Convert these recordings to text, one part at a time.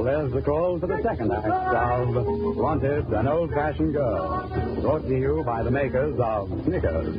Well, there's the call for the second act of Wanted, an Old-Fashioned Girl, brought to you by the makers of Snickers.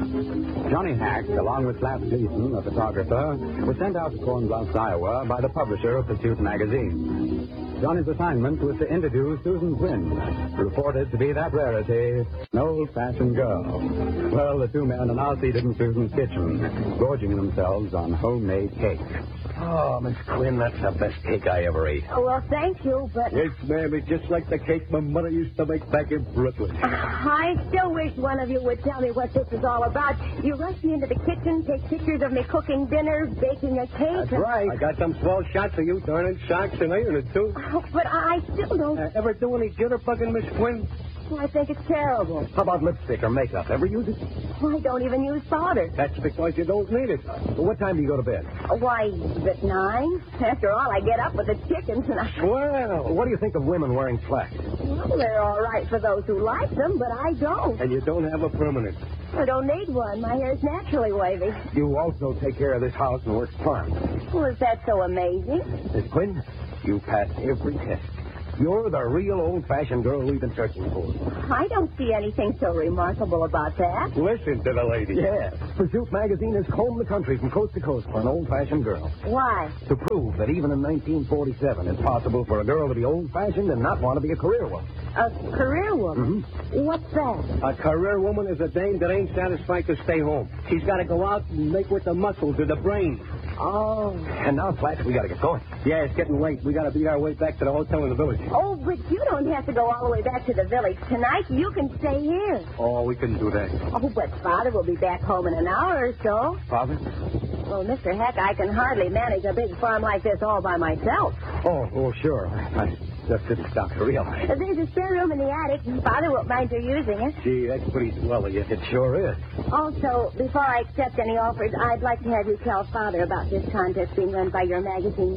Johnny Hack, along with Flash Gleason, a photographer, was sent out to Corn Bluffs, Iowa, by the publisher of Pursuit magazine. Johnny's assignment was to interview Susan Quinn, reported to be that rarity, an old-fashioned girl. Well, the two men are now seated in Susan's kitchen, gorging themselves on homemade cake. Oh, Miss Quinn, that's the best cake I ever ate. Oh, well, thank you, but... Yes, ma'am, it's just like the cake my mother used to make back in Brooklyn. I still wish one of you would tell me what this is all about. You rush me into the kitchen, take pictures of me cooking dinner, baking a cake. That's right. I got some small shots of you darning socks and ironing, too. Oh, but I still don't... Ever do any jitterbugging, Miss Quinn? I think it's terrible. How about lipstick or makeup? Ever use it? I don't even use powder. That's because you don't need it. Well, what time do you go to bed? Why, at 9? After all, I get up with the chickens and I... Well, what do you think of women wearing slacks? Well, they're all right for those who like them, but I don't. And you don't have a permanent. I don't need one. My hair's naturally wavy. You also take care of this house and work farm. Well, is that so amazing? Miss Quinn, you passed every test. You're the real old-fashioned girl we've been searching for. I don't see anything so remarkable about that. Listen to the lady. Yeah. Pursuit magazine has combed the country from coast to coast for an old-fashioned girl. Why? To prove that even in 1947 it's possible for a girl to be old-fashioned and not want to be a career woman. A career woman? Mm-hmm. What's that? A career woman is a dame that ain't satisfied to stay home. She's got to go out and make with the muscles or the brain. Oh. And now, Flash, we got to get going. Yeah, it's getting late. We got to beat our way back to the hotel in the village. Oh, but you don't have to go all the way back to the village tonight. You can stay here. Oh, we couldn't do that. Oh, but Father will be back home in an hour or so. Father? Well, Mr. Heck, I can hardly manage a big farm like this all by myself. Oh, sure. I just didn't stop to realize. There's a spare room in the attic. Father won't mind your using it. Gee, that's pretty swell of you. It sure is. Also, before I accept any offers, I'd like to have you tell Father about this contest being run by your magazine.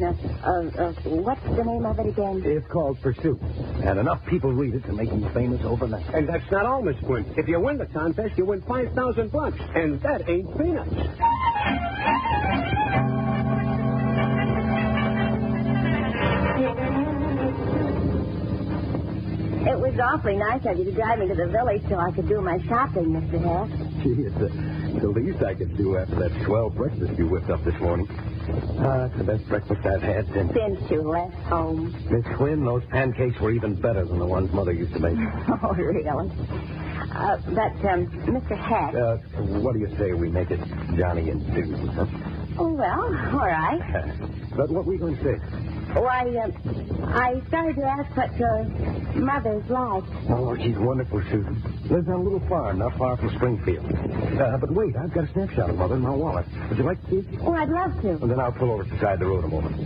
What's the name of it again? It's called Pursuit. And enough people read it to make you famous overnight. And that's not all, Miss Quinn. If you win the contest, you win $5,000. And that ain't peanuts. It was awfully nice of you to drive me to the village so I could do my shopping, Mr. Heck. Gee, it's the least I could do after that swell breakfast you whipped up this morning. It's the best breakfast I've had since you left home. Miss Quinn, those pancakes were even better than the ones Mother used to make. Oh, really? Mr. Heck... what do you say we make it Johnny and Susan, huh? Oh, well, all right. But what were we going to say? Why, I started to ask what your mother's like. Oh, she's wonderful, Susan. Lives on a little farm not far from Springfield. But wait, I've got a snapshot of Mother in my wallet. Would you like to see it? Oh, I'd love to. Well, then I'll pull over to the side of the road a moment.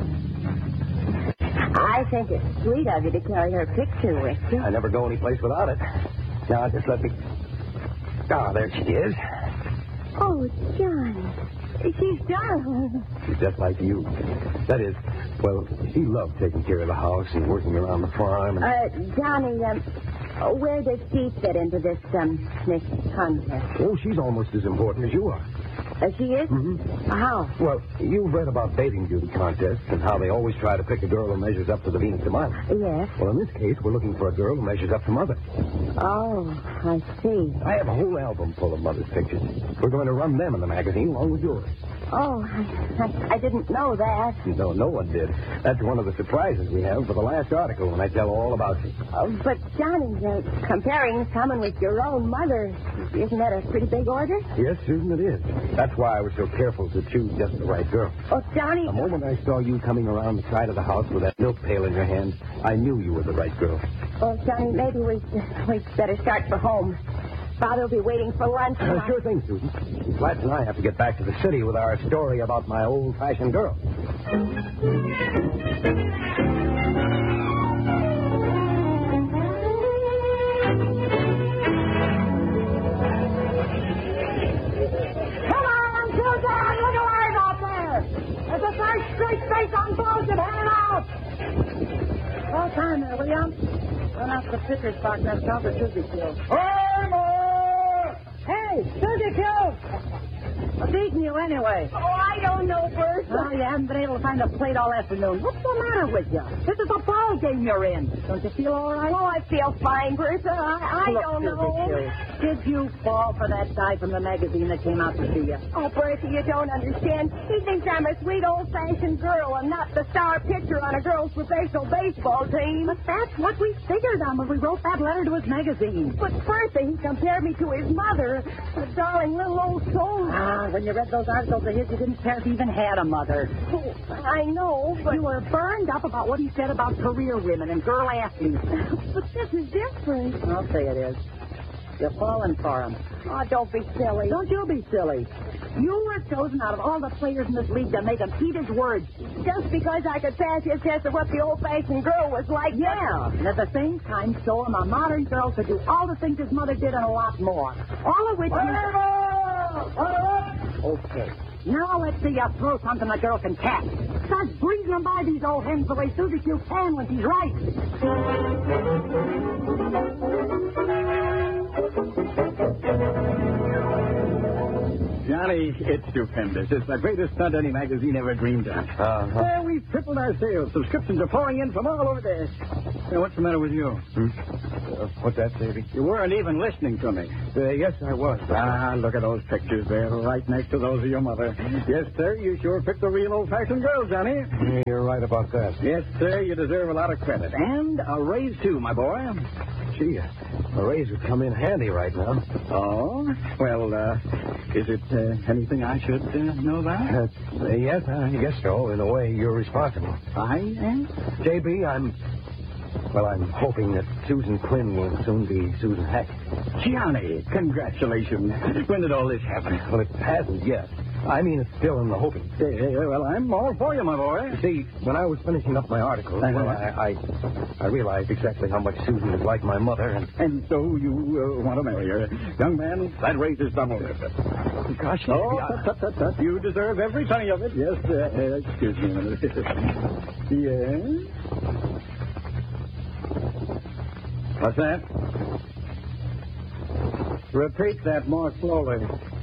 I think it's sweet of you to carry her picture with you. I never go any place without it. Now, just let me... Ah, there she is. Oh, Johnny. She's darling. She's just like you. That is, well, she loved taking care of the house and working around the farm. And... Johnny, where does she fit into this contest? Oh, she's almost as important as you are. She is? Mm-hmm. How? Well, you've read about bathing beauty contests and how they always try to pick a girl who measures up to the Venus de Milo. Yes. Well, in this case, we're looking for a girl who measures up to Mother. Oh, I see. I have a whole album full of Mother's pictures. We're going to run them in the magazine along with yours. Oh, I didn't know that. No one did. That's one of the surprises we have for the last article when I tell all about you. Oh, but, Johnny, comparing someone with your own mother, isn't that a pretty big order? Yes, Susan, it is. That's why I was so careful to choose just the right girl. Oh, Johnny... The moment I saw you coming around the side of the house with that milk pail in your hand, I knew you were the right girl. Oh, Johnny, maybe we'd better start for home. Father will be waiting for lunch. Sure thing, Susan. Flash and I have to get back to the city with our story about my old-fashioned girl. Come on, Susan! Look alive out there! There's a nice straight face on bullshit hanging out! All time there, William. Run out to the pitcher's box and count the Suzy kills. Hey, Suzy kills! What's eating you anyway? Oh, I don't know, Bertha. Oh, you haven't been able to find a plate all afternoon. What's the matter with you? This is a ball game you're in. Don't you feel all right? Oh, I feel fine, Bertha. I Look, don't Susie know. Q, did you fall for that guy from the magazine that came out to see you? Oh, Bertha, you don't understand. He thinks I'm a sweet old-fashioned girl and not the star pitcher on a girl's professional baseball team. But that's what we figured on when we wrote that letter to his magazine. But Bertha, he compared me to his mother, a darling little old soul. Ah, when you read those articles of his, you didn't care if he even had a mother. Oh, I know, but... You were burned up about what he said about career women and girl athletes. But this is different. I'll say it is. You're falling for him. Oh, don't be silly. Don't you be silly. You were chosen out of all the players in this league to make him eat his words. Just because I could pass his test of what the old-fashioned girl was like. Yeah, and at the same time show him a modern girl could do all the things his mother did and a lot more. All of which Okay. Now let's see you throw something a girl can catch. Start breezing them by these old hens the way Susie Q can when she's right. Johnny, it's stupendous. It's the greatest stunt any magazine ever dreamed of. Well, we've tripled our sales. Subscriptions are pouring in from all over this. Now, what's the matter with you? What's that, Davy? You weren't even listening to me. Yes, I was. Ah, look at those pictures there, right next to those of your mother. Yes, sir, you sure picked a real old-fashioned girl, Johnny. You're right about that. Yes, sir, you deserve a lot of credit. And a raise, too, my boy. Gee, a raise would come in handy right now. Oh? Well, is it anything I should know about? Yes, I guess so. In a way, you're responsible. I am? JB, I'm hoping that Susan Quinn will soon be Susan Hack. Johnny, congratulations. When did all this happen? Well, it hasn't yet. I mean, it's still in the hoping. Well, I'm all for you, my boy. You see, when I was finishing up my article, I realized exactly how much Susan is like my mother, And so you want to marry her. Young man, that raise is double. Gosh, tut. You deserve every penny of it. Yes, excuse me a minute. Yes? What's that? Repeat that more slowly.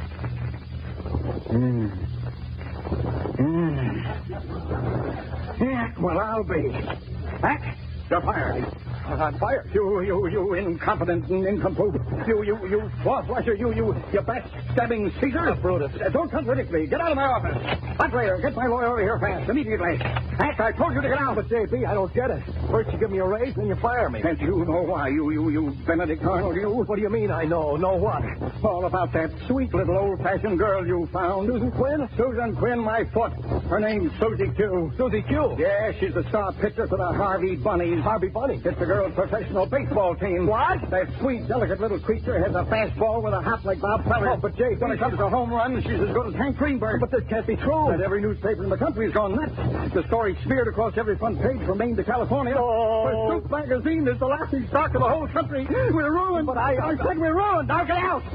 Yeah, well, I'll be. Hack, you're fired. I'm fired. You incompetent and incomplete. You floss-washer. You backstabbing Caesar. Brutus. Don't contradict me. Get out of my office. Butler, get my lawyer over here fast, immediately. Hack, I told you to get out. But, JB, I don't get it. First you give me a raise, then you fire me. Can't you know why? You Benedict Arnold, you. What do you mean I know? Know what? All about that sweet little old-fashioned girl you found. Susan Quinn? Susan Quinn, my foot. Her name's Susie Q. Susie Q? Yeah, she's the star pitcher for the Harvey Bunnies. Harvey Bunny? It's the girl's professional baseball team. What? That sweet, delicate little creature has a fastball with a hop like Bob Feller. Oh, but Jay, when it comes to home runs, she's as good as Hank Greenberg. But this can't be true. And every newspaper in the country's gone nuts. The story's smeared across every front page from Maine to California. Oh. The Scoop magazine is the laughing stock of the whole country. We're ruined. But I said we're ruined. Now get out.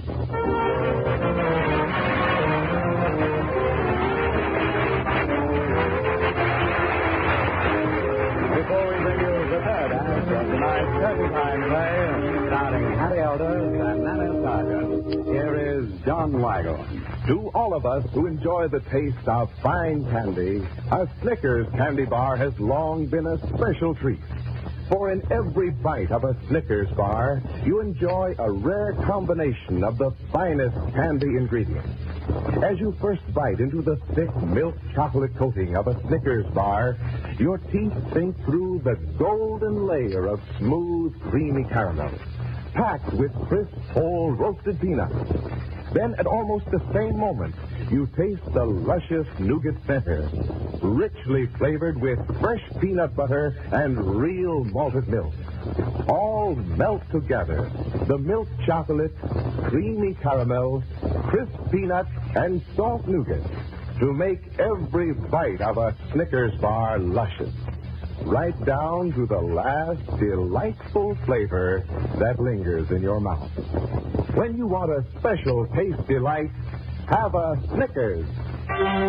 Before we bring you the third act of tonight's Turpentine play, starring Hattie Elders and Nana Sargent, here is John Weigel. To all of us who enjoy the taste of fine candy, a Snickers candy bar has long been a special treat. For in every bite of a Snickers bar, you enjoy a rare combination of the finest candy ingredients. As you first bite into the thick milk chocolate coating of a Snickers bar, your teeth sink through the golden layer of smooth, creamy caramel, packed with crisp, whole roasted peanuts. Then, at almost the same moment, you taste the luscious nougat center, richly flavored with fresh peanut butter and real malted milk. All melt together. The milk chocolate, creamy caramel, crisp peanuts, and soft nougat to make every bite of a Snickers bar luscious. Right down to the last delightful flavor that lingers in your mouth. When you want a special taste delight, have a Snickers.